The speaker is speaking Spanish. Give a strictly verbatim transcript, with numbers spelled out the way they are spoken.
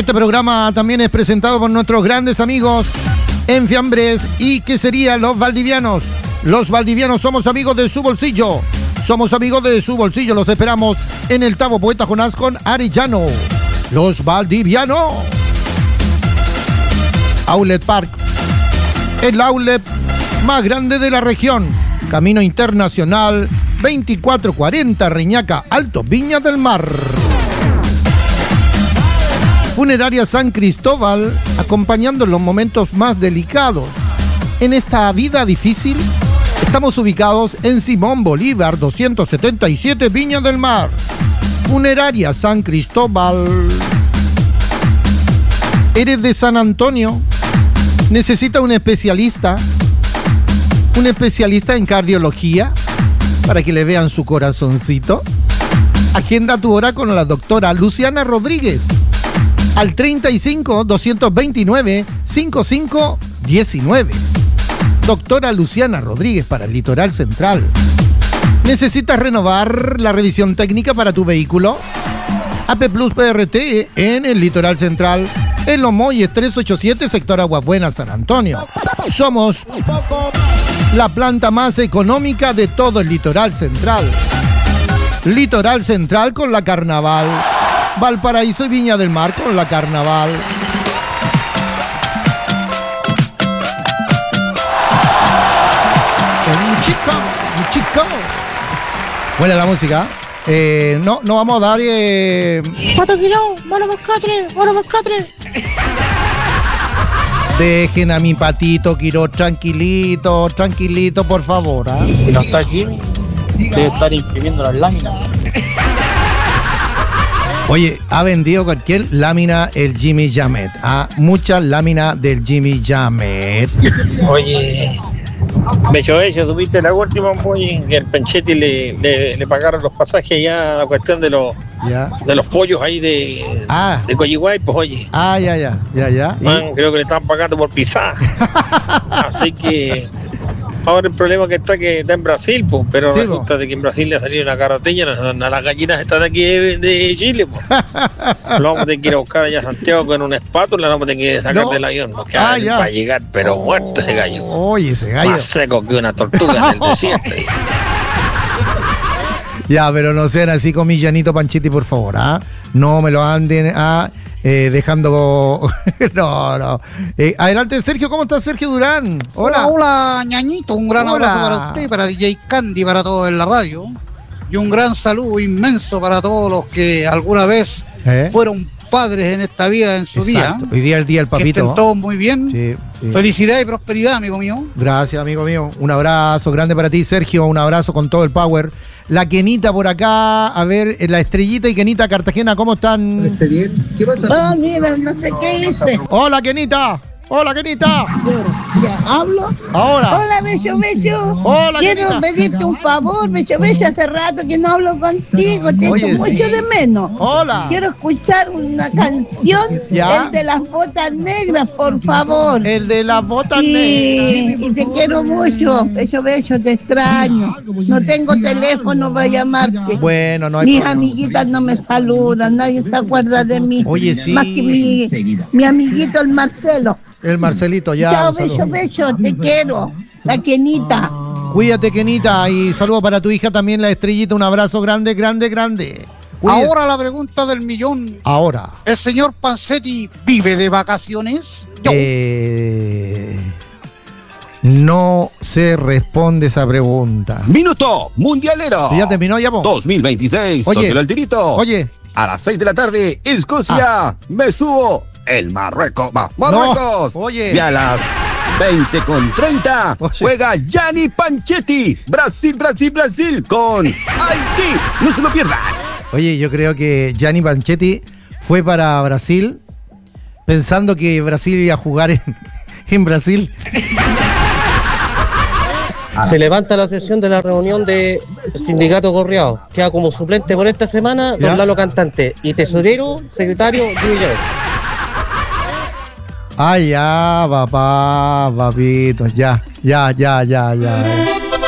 Este programa también es presentado por nuestros grandes amigos en Fiambres y que serían los valdivianos. Los valdivianos somos amigos de su bolsillo. Somos amigos de su bolsillo. Los esperamos en el Tabo Poeta Jonás con Arellano. Los valdivianos. Outlet Park. El outlet más grande de la región. Camino Internacional veinticuatro cuarenta Reñaca, Alto, Viña del Mar. Funeraria San Cristóbal, acompañando en los momentos más delicados. En esta vida difícil, estamos ubicados en Simón Bolívar, doscientos setenta y siete, Viña del Mar. Funeraria San Cristóbal. ¿Eres de San Antonio? ¿Necesita un especialista? ¿Un especialista en cardiología? Para que le vean su corazoncito. Agenda tu hora con la doctora Luciana Rodríguez. Al treinta y cinco, doscientos veintinueve, cincuenta y cinco diecinueve. Doctora Luciana Rodríguez para el Litoral Central. ¿Necesitas renovar la revisión técnica para tu vehículo? A P Plus P R T en el Litoral Central, en Los Molles trescientos ochenta y siete, sector Aguas Buenas, San Antonio. Somos la planta más económica de todo el Litoral Central. Litoral Central con la Carnaval. Valparaíso y Viña del Mar con la Carnaval. Un chico, un chico. Buena la música. Eh, no, no vamos a dar... Eh... Cuatro kilos, bueno por catre, bueno por catre. Dejen a mi patito Quiro tranquilito, tranquilito, por favor. ¿eh? Si no está Jimmy, debe estar imprimiendo las láminas. Oye, ha vendido cualquier lámina el Jimmy Jamet. Ah, muchas láminas del Jimmy Jamet. Oye, Becho Becho, ¿tuviste la última? Oye, que el Panchetti le, le, le pagaron los pasajes ya, la cuestión de los ya. de los pollos ahí de, ah. de Coyiguay, pues oye. Ah, ya, ya, ya, ya. Man, creo que le están pagando por pisar. Así que ahora el problema que está que está en Brasil, pues, pero sí, resulta de que en Brasil le ha salido una carroteña a, a las gallinas estas de aquí de, de Chile, pues. Lo vamos a tener que ir a buscar allá a Santiago con una espátula, lo vamos a tener que sacar no. del avión, porque ah, va a llegar, pero oh, muerto ese gallo. Oye, ese gallo. Más seco que una tortuga en el desierto. Ya, pero no sean así con mi Llanito Panchetti, por favor, ¿ah? ¿eh? No me lo anden a... Eh, dejando... no, no. Eh, adelante, Sergio. ¿Cómo está Sergio Durán? Hola. Hola, hola, ñañito. Un gran hola. abrazo para usted, para D J Candy, para todos en la radio. Y un gran saludo inmenso para todos los que alguna vez ¿Eh? fueron padres en esta vida, en su Exacto. día. Hoy día el día del papito. Que estén todos muy bien. Sí, sí. Felicidad y prosperidad, amigo mío. Gracias, amigo mío. Un abrazo grande para ti, Sergio. Un abrazo con todo el power. La Kenita por acá, a ver, la Estrellita y Kenita Cartagena, ¿cómo están? ¿Qué pasa? Oh, mira, no sé qué hice. Hola, Kenita. Hola, Kenita. ¿Ya hablo? Ahora. Hola, Becho Becho. Hola, Quiero Kenita. pedirte un favor, Becho Becho. Hace rato que no hablo contigo. Te Oye, echo mucho sí. de menos. Hola. Quiero escuchar una canción. ¿Ya? El de las botas negras, por favor. El de las botas y, negras. y te quiero mucho. Becho Becho, te extraño. No tengo teléfono para llamarte. Bueno, no hay Mis problema. amiguitas no me saludan. Nadie se acuerda de mí. Oye, sí. Más que mi, mi amiguito, el Marcelo. El Marcelito, ya. Chao, Becho, Becho, te quiero. La Kenita. Cuídate, Kenita, y saludo para tu hija también, la Estrellita. Un abrazo grande, grande, grande. Cuídate. Ahora la pregunta del millón. Ahora. ¿El señor Panchetti vive de vacaciones? Yo. Eh, no se responde esa pregunta. Minuto Mundialero. ¿Ya terminó, ya, po? dos mil veintiséis. Oye, Toque el tirito. Oye. A las seis de la tarde, Escocia. Ah. Me subo. El Marruecos, va, Marruecos. No, oye. Y a las veinte con treinta oye. Juega Gianni Panchetti. Brasil, Brasil, Brasil con Haití. No se lo pierdan. Oye, yo creo que Gianni Panchetti fue para Brasil pensando que Brasil iba a jugar en, en Brasil. Se levanta la sesión de la reunión del sindicato Gorriao. Queda como suplente por esta semana Don Lalo Cantante y tesorero, secretario Jimmy Jamet. Ay, ya, papá, papito, ya, ya, ya, ya, ya.